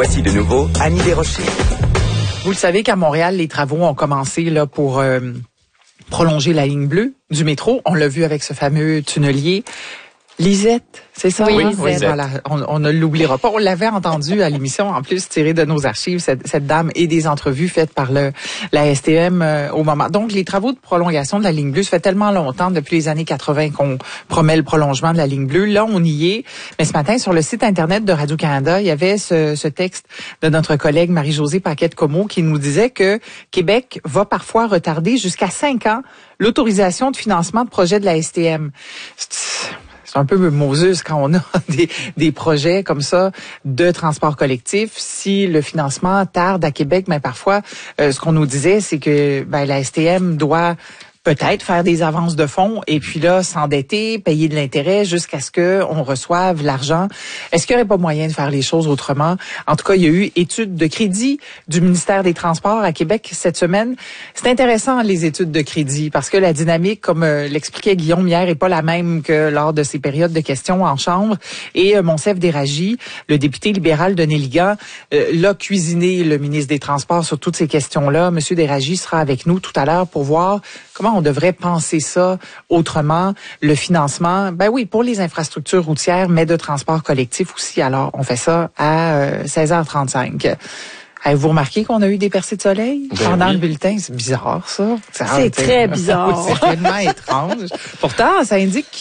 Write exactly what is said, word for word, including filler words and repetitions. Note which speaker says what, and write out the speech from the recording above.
Speaker 1: Voici de nouveau Annie Desrochers.
Speaker 2: Vous le savez qu'à Montréal, les travaux ont commencé là pour euh, prolonger la ligne bleue du métro. On l'a vu avec ce fameux tunnelier. Lisette, c'est ça?
Speaker 3: Oui,
Speaker 2: hein?
Speaker 3: Lisette.
Speaker 2: Oui, voilà. On, on ne l'oubliera pas. On l'avait entendu à l'émission, en plus, tiré de nos archives, cette, cette dame et des entrevues faites par le la S T M euh, au moment. Donc, les travaux de prolongation de la ligne bleue, ça fait tellement longtemps, depuis les années quatre-vingt, qu'on promet le prolongement de la ligne bleue. Là, on y est. Mais ce matin, sur le site Internet de Radio-Canada, il y avait ce, ce texte de notre collègue Marie-Josée Paquette-Comeau qui nous disait que Québec va parfois retarder jusqu'à cinq ans l'autorisation de financement de projets de la S T M. C'est un peu Moses quand on a des, des projets comme ça de transport collectif. Si le financement tarde à Québec, mais parfois, euh, ce qu'on nous disait, c'est que ben, la S T M doit peut-être faire des avances de fonds et puis là, s'endetter, payer de l'intérêt jusqu'à ce qu'on reçoive l'argent. Est-ce qu'il n'y aurait pas moyen de faire les choses autrement? En tout cas, il y a eu études de crédit du ministère des Transports à Québec cette semaine. C'est intéressant, les études de crédit, parce que la dynamique, comme euh, l'expliquait Guillaume hier, est pas la même que lors de ces périodes de questions en Chambre. Et euh, Monsef Déragi, le député libéral de Néligan, euh, l'a cuisiné le ministre des Transports sur toutes ces questions-là. Monsieur Déragi sera avec nous tout à l'heure pour voir comment on devrait penser ça autrement, le financement, ben oui, pour les infrastructures routières, mais de transport collectif aussi. Alors, on fait ça à euh, seize heures trente-cinq. Avez-vous remarqué qu'on a eu des percées de soleil
Speaker 4: ben
Speaker 2: pendant
Speaker 4: oui.
Speaker 2: le bulletin? C'est bizarre, ça.
Speaker 3: C'est très bizarre.
Speaker 2: C'est tellement étrange. Pourtant, ça indique